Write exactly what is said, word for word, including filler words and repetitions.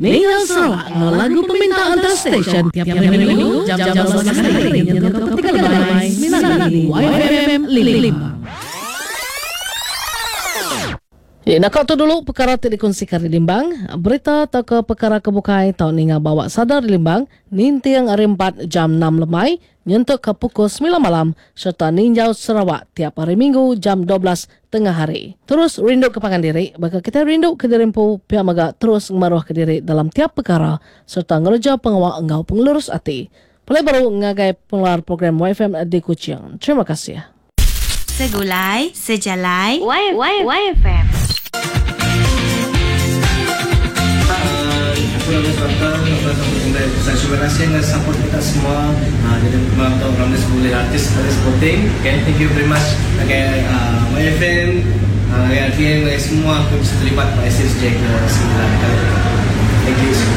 Ningal Sarawak, lagu permintaan antar stesen tiap-tiap minggu jam-jam sebelas hari yang tiga Julai Minang di Y F M Limbang. Ya, nak kau tu dulu perkara ti dikongsikan di Limbang. Berita atau ke perkara kebukai tahun ninga bawa sadar di Limbang nintiang hari empat jam enam lemai nyentuk ke pukul sembilan malam serta ninjau Sarawak tiap hari Minggu jam dua belas tengah hari. Terus rindu ke pangan diri, baka kita rindu ke dirimpu pihak maga terus maruah ke diri dalam tiap perkara serta ngerja pengawal engau pengelurus hati. Pelai baru ngagai pengeluar program Y F M di Kuching. Terima kasih. Segulai, sejalai, Y, y, Y F M. Aku nak ucapkan saya terima kasih dengan support kita semua. Jadi membantu kami sebagai artis dari supporting. Okay, thank you very much. Okay, uh, Y F M, uh, R T M, semua aku bisa terlibat pada S S J ke sembilan kali. Thank you.